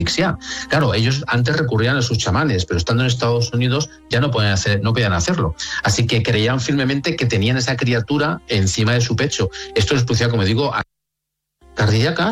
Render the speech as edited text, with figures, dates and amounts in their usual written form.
asfixia. Claro, ellos antes recurrían a sus chamanes, pero estando en Estados Unidos ya no podían hacerlo. Así que creían firmemente que tenían esa criatura encima de su pecho. Esto les producía, como digo, cardíacas